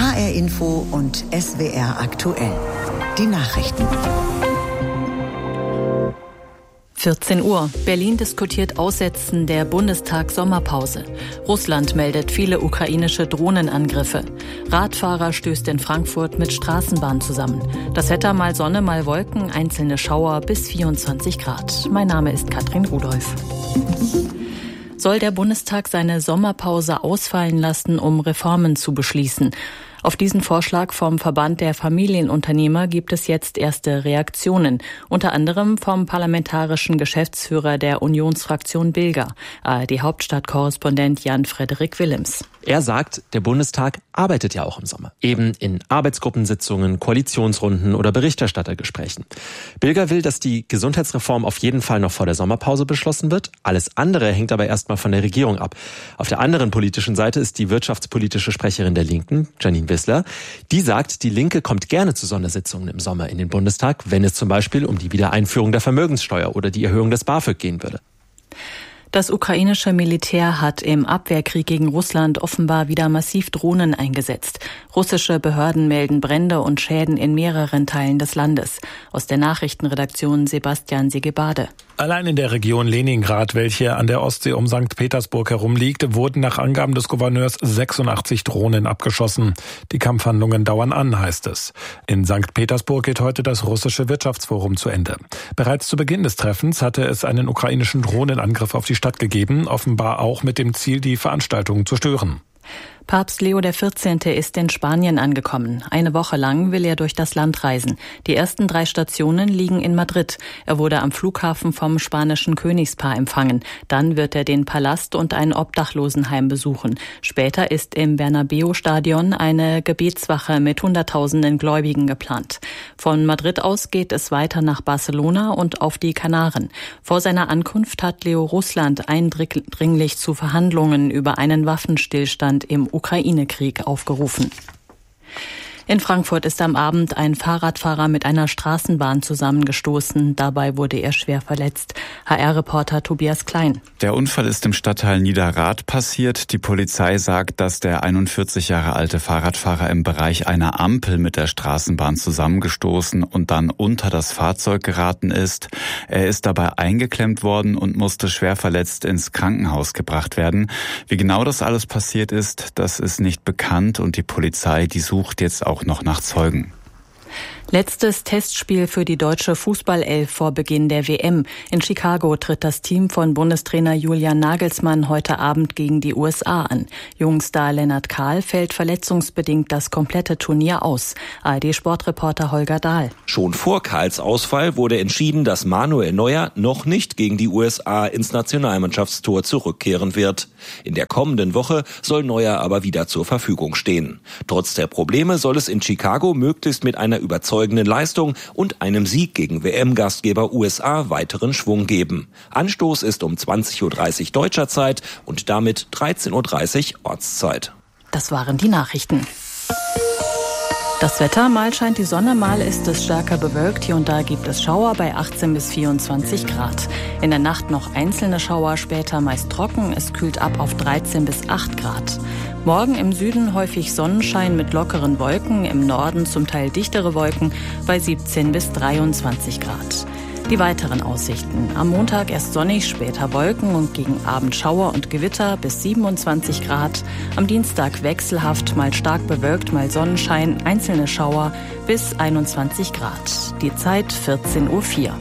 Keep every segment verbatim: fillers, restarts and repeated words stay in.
H R Info und S W R aktuell. Die Nachrichten. vierzehn Uhr. Berlin diskutiert Aussetzen der Bundestag-Sommerpause. Russland meldet viele ukrainische Drohnenangriffe. Radfahrer stößt in Frankfurt mit Straßenbahn zusammen. Das Wetter mal Sonne, mal Wolken, einzelne Schauer bis vierundzwanzig Grad. Mein Name ist Katrin Rudolph. Soll der Bundestag seine Sommerpause ausfallen lassen, um Reformen zu beschließen? Auf diesen Vorschlag vom Verband der Familienunternehmer gibt es jetzt erste Reaktionen, unter anderem vom parlamentarischen Geschäftsführer der Unionsfraktion Bilger, A R D-Hauptstadtkorrespondent Jan-Frederik Willems. Er sagt, der Bundestag arbeitet ja auch im Sommer, eben in Arbeitsgruppensitzungen, Koalitionsrunden oder Berichterstattergesprächen. Bilger will, dass die Gesundheitsreform auf jeden Fall noch vor der Sommerpause beschlossen wird. Alles andere hängt aber erstmal von der Regierung ab. Auf der anderen politischen Seite ist die wirtschaftspolitische Sprecherin der Linken, Janine Wissler. Die sagt, die Linke kommt gerne zu Sondersitzungen im Sommer in den Bundestag, wenn es zum Beispiel um die Wiedereinführung der Vermögenssteuer oder die Erhöhung des BAföG gehen würde. Das ukrainische Militär hat im Abwehrkrieg gegen Russland offenbar wieder massiv Drohnen eingesetzt. Russische Behörden melden Brände und Schäden in mehreren Teilen des Landes. Aus der Nachrichtenredaktion Sebastian Segebade. Allein in der Region Leningrad, welche an der Ostsee um Sankt Petersburg herumliegt, wurden nach Angaben des Gouverneurs sechsundachtzig Drohnen abgeschossen. Die Kampfhandlungen dauern an, heißt es. In Sankt Petersburg geht heute das russische Wirtschaftsforum zu Ende. Bereits zu Beginn des Treffens hatte es einen ukrainischen Drohnenangriff auf die Stadt gegeben, offenbar auch mit dem Ziel, die Veranstaltung zu stören. Papst Leo der vierzehnte ist in Spanien angekommen. Eine Woche lang will er durch das Land reisen. Die ersten drei Stationen liegen in Madrid. Er wurde am Flughafen vom spanischen Königspaar empfangen. Dann wird er den Palast und ein Obdachlosenheim besuchen. Später ist im Bernabeu-Stadion eine Gebetswache mit Hunderttausenden Gläubigen geplant. Von Madrid aus geht es weiter nach Barcelona und auf die Kanaren. Vor seiner Ankunft hat Leo Russland eindringlich zu Verhandlungen über einen Waffenstillstand im Ukraine-Krieg aufgerufen. In Frankfurt ist am Abend ein Fahrradfahrer mit einer Straßenbahn zusammengestoßen. Dabei wurde er schwer verletzt. H R-Reporter Tobias Klein. Der Unfall ist im Stadtteil Niederrad passiert. Die Polizei sagt, dass der einundvierzig Jahre alte Fahrradfahrer im Bereich einer Ampel mit der Straßenbahn zusammengestoßen und dann unter das Fahrzeug geraten ist. Er ist dabei eingeklemmt worden und musste schwer verletzt ins Krankenhaus gebracht werden. Wie genau das alles passiert ist, das ist nicht bekannt und die Polizei, die sucht jetzt auch auch noch nach Zeugen. Letztes Testspiel für die deutsche Fußballelf vor Beginn der W M. In Chicago tritt das Team von Bundestrainer Julian Nagelsmann heute Abend gegen die U S A an. Jungstar Lennart Kahl fällt verletzungsbedingt das komplette Turnier aus. A R D-Sportreporter Holger Dahl. Schon vor Kahls Ausfall wurde entschieden, dass Manuel Neuer noch nicht gegen die U S A ins Nationalmannschaftstor zurückkehren wird. In der kommenden Woche soll Neuer aber wieder zur Verfügung stehen. Trotz der Probleme soll es in Chicago möglichst mit einer überzeugenden Leistung und einem Sieg gegen W M-Gastgeber U S A weiteren Schwung geben. Anstoß ist um zwanzig Uhr dreißig deutscher Zeit und damit dreizehn Uhr dreißig Ortszeit. Das waren die Nachrichten. Das Wetter, mal scheint die Sonne, mal ist es stärker bewölkt. Hier und da gibt es Schauer bei achtzehn bis vierundzwanzig Grad. In der Nacht noch einzelne Schauer, später meist trocken. Es kühlt ab auf dreizehn bis acht Grad. Morgen im Süden häufig Sonnenschein mit lockeren Wolken, im Norden zum Teil dichtere Wolken bei siebzehn bis dreiundzwanzig Grad. Die weiteren Aussichten. Am Montag erst sonnig, später Wolken und gegen Abend Schauer und Gewitter bis siebenundzwanzig Grad. Am Dienstag wechselhaft, mal stark bewölkt, mal Sonnenschein, einzelne Schauer bis einundzwanzig Grad. Die Zeit vierzehn Uhr vier.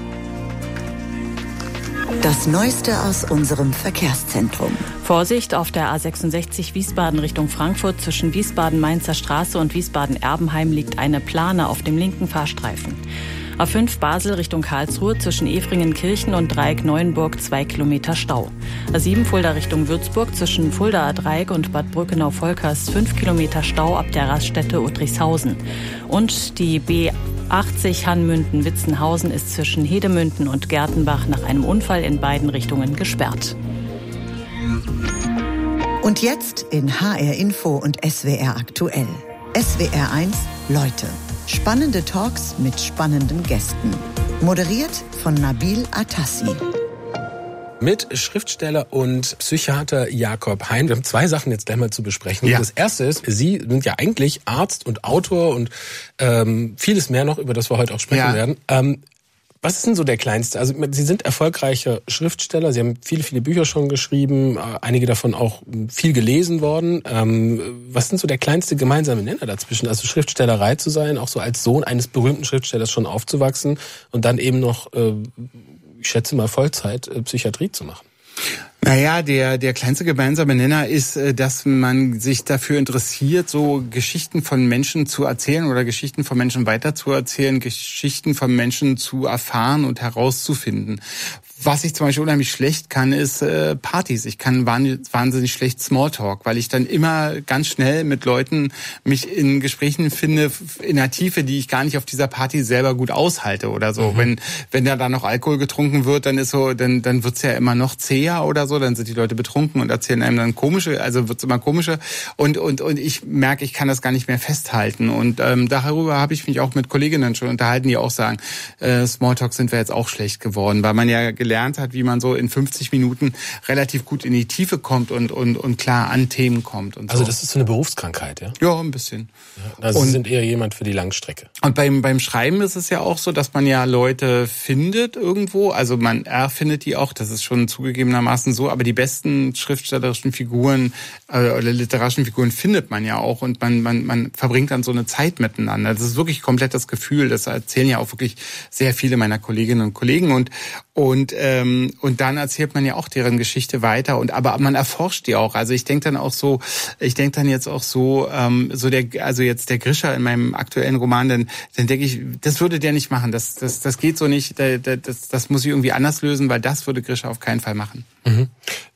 Das Neueste aus unserem Verkehrszentrum. Vorsicht auf der A sechsundsechzig Wiesbaden Richtung Frankfurt. Zwischen Wiesbaden-Mainzer Straße und Wiesbaden-Erbenheim liegt eine Plane auf dem linken Fahrstreifen. A fünf Basel Richtung Karlsruhe zwischen Efringenkirchen und Dreieck Neuenburg zwei Kilometer Stau. A sieben Fulda Richtung Würzburg zwischen Fuldaer Dreieck und Bad Brückenau-Volkers fünf Kilometer Stau ab der Raststätte Uttrichshausen. Und die B achtzig Hanmünden-Witzenhausen ist zwischen Hedemünden und Gertenbach nach einem Unfall in beiden Richtungen gesperrt. Und jetzt in H R Info und S W R aktuell. S W R eins Leute. Spannende Talks mit spannenden Gästen. Moderiert von Nabil Atassi. mit Schriftsteller und Psychiater Jakob Hein. Wir haben zwei Sachen jetzt gleich mal zu besprechen. Ja. Das erste ist, Sie sind ja eigentlich Arzt und Autor und ähm, vieles mehr noch, über das wir heute auch sprechen ja. werden. Ähm, was ist denn so der kleinste? Also Sie sind erfolgreicher Schriftsteller, Sie haben viele, viele Bücher schon geschrieben, einige davon auch viel gelesen worden. Ähm, was sind so der kleinste gemeinsame Nenner dazwischen? Also Schriftstellerei zu sein, auch so als Sohn eines berühmten Schriftstellers schon aufzuwachsen und dann eben noch, äh, ich schätze mal, Vollzeit äh, Psychiatrie zu machen. Naja, der, der kleinste gemeinsame Nenner ist, dass man sich dafür interessiert, so Geschichten von Menschen zu erzählen oder Geschichten von Menschen weiterzuerzählen, Geschichten von Menschen zu erfahren und herauszufinden. Was ich zum Beispiel unheimlich schlecht kann, ist äh, Partys. Ich kann wahnsinnig schlecht Smalltalk, weil ich dann immer ganz schnell mit Leuten mich in Gesprächen finde, in einer Tiefe, die ich gar nicht auf dieser Party selber gut aushalte oder so. Mhm. Wenn wenn da dann noch Alkohol getrunken wird, dann ist so, dann dann wird's ja immer noch zäher oder so. Dann sind die Leute betrunken und erzählen einem dann komische, also wird's immer komischer. Und und und ich merke, ich kann das gar nicht mehr festhalten. Und ähm, darüber habe ich mich auch mit Kolleginnen schon unterhalten, die auch sagen, äh, Smalltalk sind wir jetzt auch schlecht geworden, weil man ja gelernt hat, wie man so in fünfzig Minuten relativ gut in die Tiefe kommt und und und klar an Themen kommt und so. Also das ist so eine Berufskrankheit, ja? Ja, ein bisschen. Ja, also und, Sie sind eher jemand für die Langstrecke. Und beim beim Schreiben ist es ja auch so, dass man ja Leute findet irgendwo, also man erfindet die auch, das ist schon zugegebenermaßen so, aber die besten schriftstellerischen Figuren äh, oder literarischen Figuren findet man ja auch und man man man verbringt dann so eine Zeit miteinander. Das ist wirklich komplett das Gefühl, das erzählen ja auch wirklich sehr viele meiner Kolleginnen und Kollegen und und ähm, und dann erzählt man ja auch deren Geschichte weiter und aber man erforscht die auch. Also ich denke dann auch so, ich denke dann jetzt auch so, ähm, so der, also jetzt der Grischer in meinem aktuellen Roman, dann dann denke ich, das würde der nicht machen. Das das das geht so nicht. Das das muss ich irgendwie anders lösen, weil das würde Grischer auf keinen Fall machen. Mhm.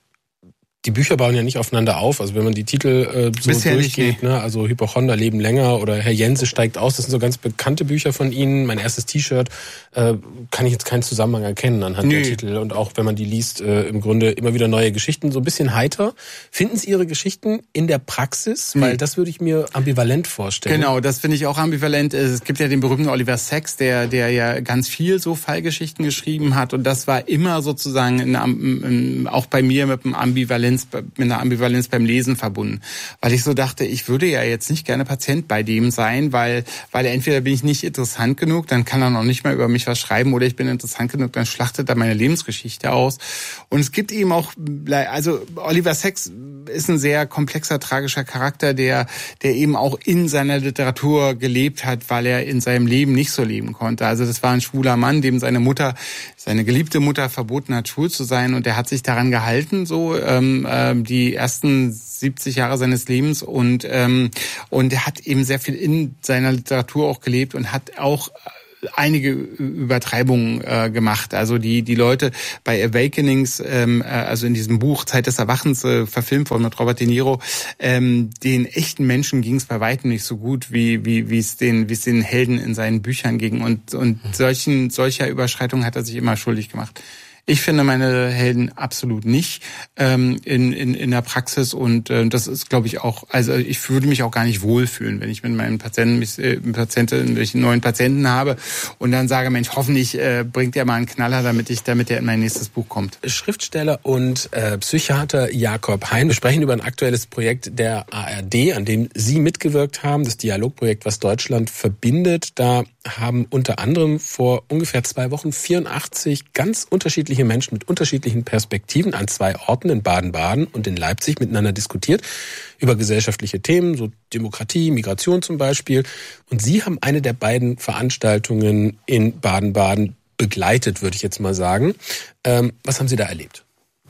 Die Bücher bauen ja nicht aufeinander auf. Also wenn man die Titel äh, so Bisher durchgeht, nicht, nee. ne, also Hypochonder leben länger oder Herr Jense steigt aus, das sind so ganz bekannte Bücher von Ihnen. Mein erstes T-Shirt äh, kann ich jetzt keinen Zusammenhang erkennen anhand nee. der Titel. Und auch wenn man die liest, äh, im Grunde immer wieder neue Geschichten, so ein bisschen heiter. Finden Sie Ihre Geschichten in der Praxis? Nee. Weil das würde ich mir ambivalent vorstellen. Genau, das finde ich auch ambivalent. Es gibt ja den berühmten Oliver Sacks, der der ja ganz viel so Fallgeschichten geschrieben hat. Und das war immer sozusagen in, in, auch bei mir mit einem Ambivalenz mit einer Ambivalenz beim Lesen verbunden. Weil ich so dachte, ich würde ja jetzt nicht gerne Patient bei dem sein, weil weil entweder bin ich nicht interessant genug, dann kann er noch nicht mal über mich was schreiben, oder ich bin interessant genug, dann schlachtet er meine Lebensgeschichte aus. Und es gibt eben auch, also Oliver Sacks ist ein sehr komplexer, tragischer Charakter, der der eben auch in seiner Literatur gelebt hat, weil er in seinem Leben nicht so leben konnte. Also das war ein schwuler Mann, dem seine Mutter, seine geliebte Mutter verboten hat, schwul zu sein, und er hat sich daran gehalten, so ähm, die ersten siebzig Jahre seines Lebens, und ähm, und er hat eben sehr viel in seiner Literatur auch gelebt und hat auch einige Übertreibungen äh, gemacht. Also die die Leute bei Awakenings, ähm, also in diesem Buch Zeit des Erwachens, äh, verfilmt worden mit Robert De Niro, ähm, den echten Menschen ging es bei weitem nicht so gut, wie wie wie es den wie es den Helden in seinen Büchern ging, und und solchen solcher Überschreitungen hat er sich immer schuldig gemacht. Ich finde meine Helden absolut nicht ähm, in, in, in der Praxis, und äh, das ist, glaube ich, auch, also ich würde mich auch gar nicht wohlfühlen, wenn ich mit meinen Patienten, mich, äh, Patienten, wenn ich einen neuen Patienten habe und dann sage, Mensch, hoffentlich äh, bringt er mal einen Knaller, damit ich, damit er in mein nächstes Buch kommt. Schriftsteller und äh, Psychiater Jakob Hein. Wir sprechen über ein aktuelles Projekt der A R D, an dem Sie mitgewirkt haben, das Dialogprojekt, was Deutschland verbindet. Da haben unter anderem vor ungefähr zwei Wochen vierundachtzig ganz unterschiedliche Menschen mit unterschiedlichen Perspektiven an zwei Orten in Baden-Baden und in Leipzig miteinander diskutiert über gesellschaftliche Themen, so Demokratie, Migration zum Beispiel. Und Sie haben eine der beiden Veranstaltungen in Baden-Baden begleitet, würde ich jetzt mal sagen. Ähm, was haben Sie da erlebt?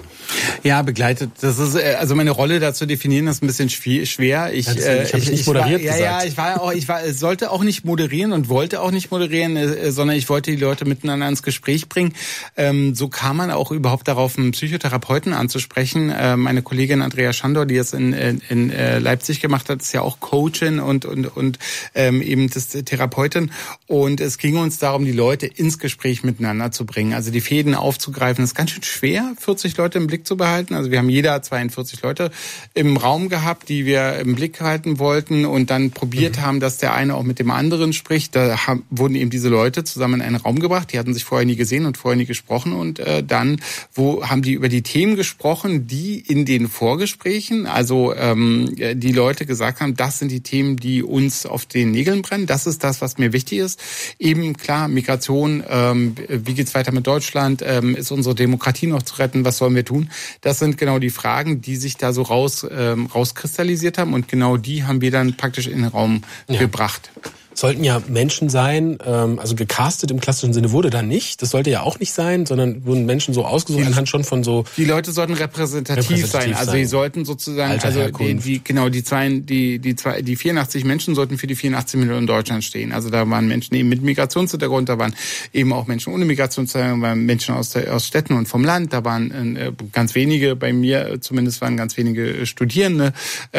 Ja, begleitet. Das ist, also meine Rolle da zu definieren, ist ein bisschen schwer. Ich, ja, deswegen, ich habe nicht ich moderiert war, ja, gesagt. Ja, ich war auch, ich war, sollte auch nicht moderieren und wollte auch nicht moderieren, sondern ich wollte die Leute miteinander ins Gespräch bringen. Ähm, so kam man auch überhaupt darauf, einen Psychotherapeuten anzusprechen. Äh, meine Kollegin Andrea Schandor, die das in, in, in Leipzig gemacht hat, ist ja auch Coachin und und und ähm, eben das Therapeutin. Und es ging uns darum, die Leute ins Gespräch miteinander zu bringen, also die Fäden aufzugreifen. Das ist ganz schön schwer, vierzig Leute im Blick Blick zu behalten. Also wir haben jeder zweiundvierzig Leute im Raum gehabt, die wir im Blick halten wollten und dann probiert mhm. haben, dass der eine auch mit dem anderen spricht. Da haben, wurden eben diese Leute zusammen in einen Raum gebracht. Die hatten sich vorher nie gesehen und vorher nie gesprochen. Und äh, dann wo haben die über die Themen gesprochen, die in den Vorgesprächen, also ähm, die Leute gesagt haben, das sind die Themen, die uns auf den Nägeln brennen. Das ist das, was mir wichtig ist. Eben klar, Migration, ähm, wie geht's weiter mit Deutschland? Ähm, ist unsere Demokratie noch zu retten? Was sollen wir tun? Das sind genau die Fragen, die sich da so raus ähm, rauskristallisiert haben. Und genau die haben wir dann praktisch in den Raum ja. gebracht. Sollten ja Menschen sein, also gecastet im klassischen Sinne wurde da nicht. Das sollte ja auch nicht sein, sondern wurden Menschen so ausgesucht anhand schon von so. Die Leute sollten repräsentativ, repräsentativ sein. Also sie sollten sozusagen, Alter, also die, die genau die zwei, die die zwei, die vierundachtzig Menschen sollten für die vierundachtzig Millionen Deutschland stehen. Also da waren Menschen eben mit Migrationshintergrund, da waren eben auch Menschen ohne Migrationshintergrund, waren Menschen aus der, aus Städten und vom Land. Da waren äh, ganz wenige, bei mir zumindest waren ganz wenige Studierende,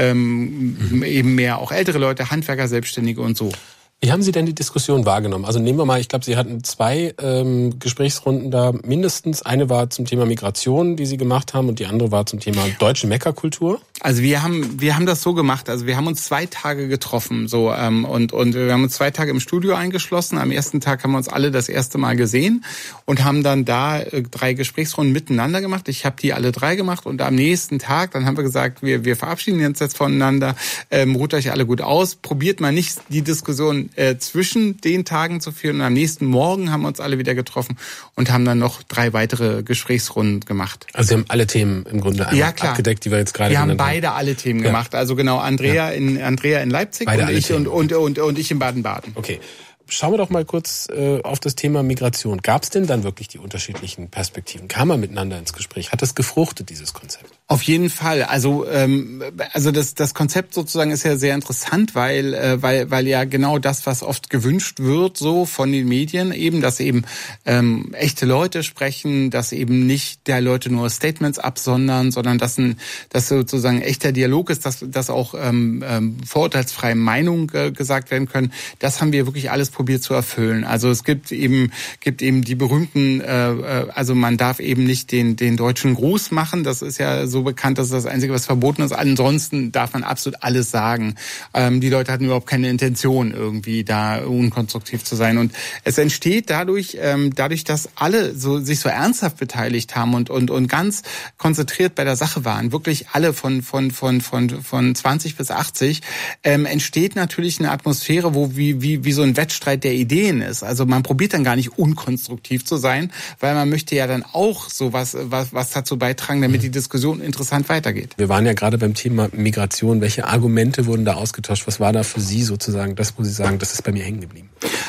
ähm, mhm. eben mehr auch ältere Leute, Handwerker, Selbstständige und so. Wie haben Sie denn die Diskussion wahrgenommen? Also nehmen wir mal, ich glaube, Sie hatten zwei ähm, Gesprächsrunden da mindestens. Eine war zum Thema Migration, die Sie gemacht haben, und die andere war zum Thema deutsche Meckerkultur. Also wir haben wir haben das so gemacht. Also wir haben uns zwei Tage getroffen, so ähm, und und wir haben uns zwei Tage im Studio eingeschlossen. Am ersten Tag haben wir uns alle das erste Mal gesehen und haben dann da äh, drei Gesprächsrunden miteinander gemacht. Ich habe die alle drei gemacht und am nächsten Tag, dann haben wir gesagt, wir wir verabschieden uns jetzt voneinander. Ähm, ruht euch alle gut aus. Probiert mal nicht die Diskussion Äh, zwischen den Tagen zu führen. Und am nächsten Morgen haben wir uns alle wieder getroffen und haben dann noch drei weitere Gesprächsrunden gemacht. Also Sie haben alle Themen im Grunde einmal ja, klar. abgedeckt, die wir jetzt gerade Wir haben beide haben. alle Themen ja. gemacht. Also genau, Andrea ja. in Andrea in Leipzig beide und ich und, und, und, und ich in Baden-Baden. Okay. Schauen wir doch mal kurz äh, auf das Thema Migration. Gab es denn dann wirklich die unterschiedlichen Perspektiven? Kam man miteinander ins Gespräch? Hat das gefruchtet, dieses Konzept? Auf jeden Fall. Also ähm, also das das Konzept sozusagen ist ja sehr interessant, weil äh, weil weil ja genau das, was oft gewünscht wird, so von den Medien eben, dass eben ähm, echte Leute sprechen, dass eben nicht der Leute nur Statements absondern, sondern dass ein dass sozusagen echter Dialog ist, dass dass auch ähm, ähm, vorurteilsfreie Meinungen äh, gesagt werden können. Das haben wir wirklich alles probiert zu erfüllen. Also es gibt eben gibt eben die berühmten, äh, also man darf eben nicht den den deutschen Gruß machen. Das ist ja so bekannt, dass das Einzige, was verboten ist. Ansonsten darf man absolut alles sagen. Ähm, die Leute hatten überhaupt keine Intention, irgendwie da unkonstruktiv zu sein. Und es entsteht dadurch, ähm, dadurch, dass alle so sich so ernsthaft beteiligt haben und und und ganz konzentriert bei der Sache waren, wirklich alle von von von von von zwanzig bis achtzig, ähm, entsteht natürlich eine Atmosphäre, wo wie wie wie so ein Wettstreit der Ideen ist. Also man probiert dann gar nicht unkonstruktiv zu sein, weil man möchte ja dann auch so was was was dazu beitragen, damit die Diskussion interessant weitergeht. Wir waren ja gerade beim Thema Migration. Welche Argumente wurden da ausgetauscht? Was war da für Sie sozusagen das, wo Sie sagen, das ist bei mir hängen geblieben?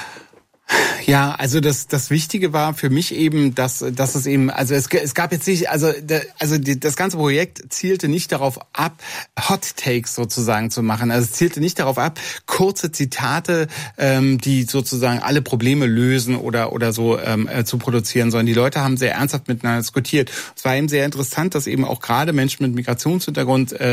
Ja, also das das Wichtige war für mich eben, dass dass es eben also es, es gab jetzt nicht also also die, das ganze Projekt zielte nicht darauf ab, Hot Takes sozusagen zu machen. Also es zielte nicht darauf ab, kurze Zitate, ähm, die sozusagen alle Probleme lösen oder oder so ähm, äh, zu produzieren, sondern die Leute haben sehr ernsthaft miteinander diskutiert. Es war eben sehr interessant, dass eben auch gerade Menschen mit Migrationshintergrund äh,